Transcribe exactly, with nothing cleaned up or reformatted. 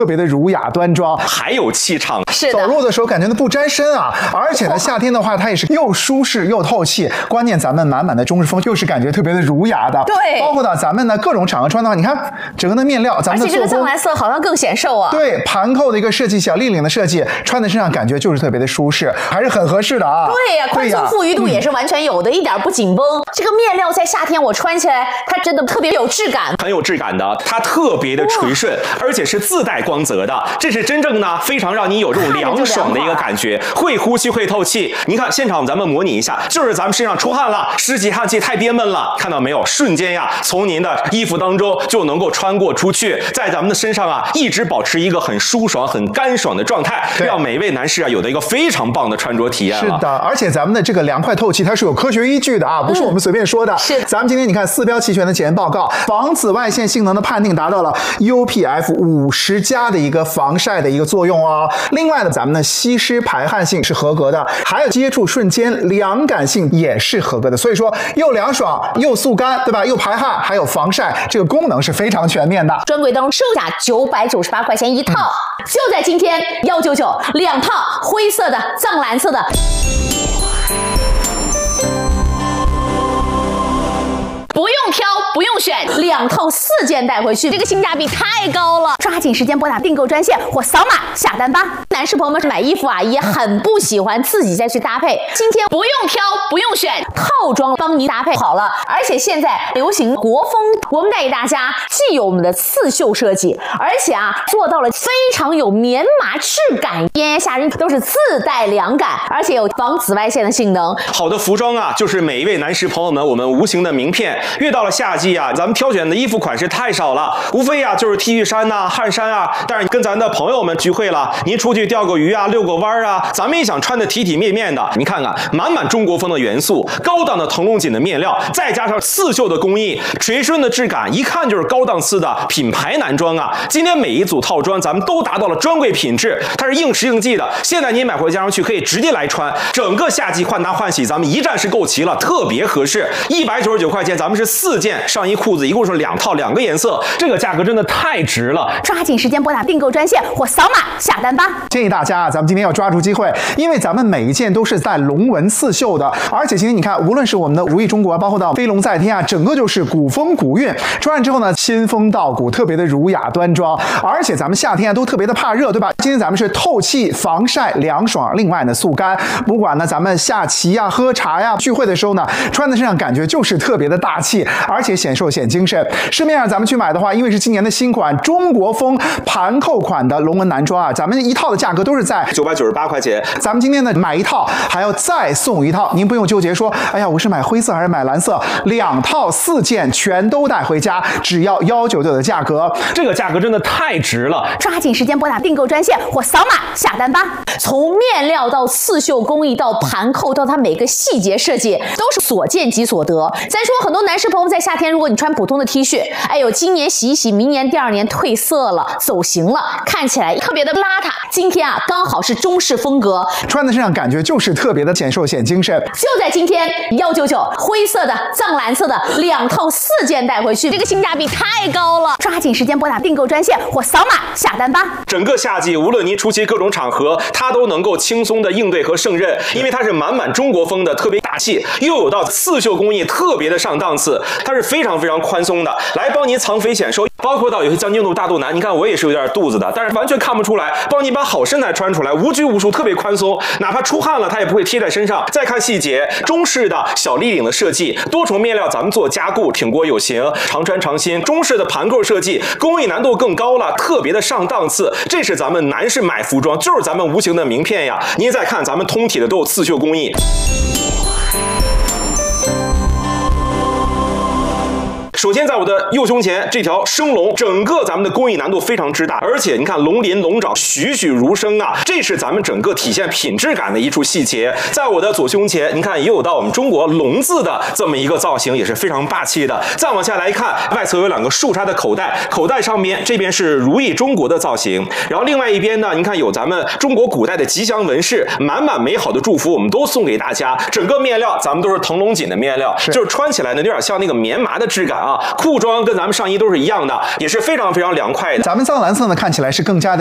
特别的儒雅端庄， 还有气场。 是的， 走路的时候感觉呢不沾身啊，而且呢夏天的话它也是又舒适又透气。关键咱们满满的中式风，又是感觉特别的儒雅的。 对， 包括呢咱们呢各种场合穿的话，你看整个的面料，咱们的而且这个藏蓝色好像更显瘦啊。 对，盘扣的一个设计，小立领的设计，穿在身上感觉就是特别的舒适，还是很合适的啊。 对呀、啊，宽松富裕度也是完全有的，嗯、一点不紧绷。这个面料在夏天我穿起来，它真的特别有质感， 很有质感的，它特别的垂顺，而且是自带光泽的，这是真正呢非常让你有这种凉爽的一个感觉，会呼吸会透气。你看现场咱们模拟一下，就是咱们身上出汗了，湿气汗气太憋闷了，看到没有？瞬间呀，从您的衣服当中就能够穿过出去，在咱们的身上啊，一直保持一个很舒爽、很干爽的状态，让每位男士啊有的一个非常棒的穿着体验了。 是的，而且咱们的这个凉快透气，它是有科学依据的啊，不是我们随便说的。 嗯、是， 咱们今天你看四标齐全的检验报告，防紫外线性能的判定达到了 U P F 五十加的一个防晒的一个作用哦。另外呢，咱们的吸湿排汗性是合格的，还有接触瞬间凉感性也是合格的。所以说又凉爽又速干，对吧？又排汗，还有防晒，这个功能是非常全面的。 专柜当中售价九百九十八块钱一套，嗯、就在今天一百九十九两套，灰色的、藏蓝色的。不用挑，不用选，两套四件带回去，这个性价比太高了！抓紧时间拨打订购专线或扫码下单吧。男士朋友们买衣服啊，也很不喜欢自己再去搭配，今天不用挑，不用选，套装帮您搭配好了。而且现在流行国风，我们带给大家既有我们的刺绣设计，而且啊做到了非常有棉麻质感，炎炎夏日都是自带凉感，而且有防紫外线的性能。 好的服装啊，就是每一位男士朋友们我们无形的名片。越到了夏季啊，咱们挑选的衣服款式太少了，无非啊就是 T 恤衫呐、啊、汗衫啊。但是跟咱的朋友们聚会了，您出去钓个鱼啊、遛个弯啊，咱们也想穿的体体面面的。你看看，满满中国风的元素，高档的腾龙锦的面料，再加上刺绣的工艺，垂顺的质感，一看就是高档次的品牌男装啊。今天每一组套装咱们都达到了专柜品质，它是应时应季的。现在您买回家上去可以直接来穿，整个夏季换搭换洗咱们一站式购齐了，特别合适。一百九十九块钱，咱们是四件上衣裤子，一共是两套，两个颜色，这个价格真的太值了！ 抓紧时间拨打订购专线或扫码下单吧。 建议大家啊，咱们今天要抓住机会，因为咱们每一件都是带龙纹刺绣的，而且今天你看，无论是我们的如意中国，包括到飞龙在天啊，整个就是古风古韵。穿上之后呢，新风道骨，特别的儒雅端庄。而且咱们夏天啊都特别的怕热，对吧？今天咱们是透气、防晒、凉爽，另外呢速干。不管呢咱们下棋呀、喝茶呀、聚会的时候呢，穿在身上感觉就是特别的大气，而且显瘦显精神。市面上咱们去买的话，因为是今年的新款中国风盘扣款的龙纹男装啊，咱们一套的价格都是在九百九十八块钱。 咱们今天呢买一套还要再送一套，您不用纠结说，哎呀，我是买灰色还是买蓝色，两套四件全都带回家，只要一百九十九的价格， 这个价格真的太值了！ 抓紧时间拨打订购专线或扫码下单吧。从面料到刺绣工艺到盘扣到它每个细节设计，都是所见即所得。咱说很多男士朋友在夏天，如果你穿普通的 T 恤，哎呦，今年洗一洗，明年第二年褪色了，走形了，看起来特别的邋遢。今天啊，刚好是中式风格， 穿在身上感觉就是特别的显瘦显精神。 就在今天一百九十九，灰色的、藏蓝色的两套四件带回去，这个性价比太高了！抓紧时间拨打订购专线或扫码下单吧。 整个夏季，无论您出席各种场合，它都能够轻松的应对和胜任，因为它是满满中国风的，特别大气，又有到刺绣工艺，特别的上档次，它是非常非常宽松的，来帮您藏肥显瘦。包括到有些将军肚、大肚腩，你看我也是有点肚子的，但是完全看不出来，帮你把好身材穿出来，无拘无束，特别宽松，哪怕出汗了，它也不会贴在身上。再看细节，中式的小立领的设计，多重面料咱们做加固，挺过有型，常穿常新。中式的盘扣设计，工艺难度更高了，特别的上档次。这是咱们男士买服装，就是咱们无形的名片呀。您再看，咱们通体的都有刺绣工艺。首先，在我的右胸前这条生龙，整个咱们的工艺难度非常之大，而且你看龙鳞龙爪栩栩如生啊，这是咱们整个体现品质感的一处细节。在我的左胸前，你看也有到我们中国龙字的这么一个造型，也是非常霸气的。再往下来看，外侧有两个树杈的口袋，口袋上边这边是如意中国的造型，然后另外一边呢，你看有咱们中国古代的吉祥纹饰，满满美好的祝福，我们都送给大家。整个面料咱们都是腾龙锦的面料，就是穿起来呢有点像那个棉麻的质感啊。 啊，裤装跟咱们上衣都是一样的，也是非常非常凉快的。 咱们藏蓝色呢看起来是更加的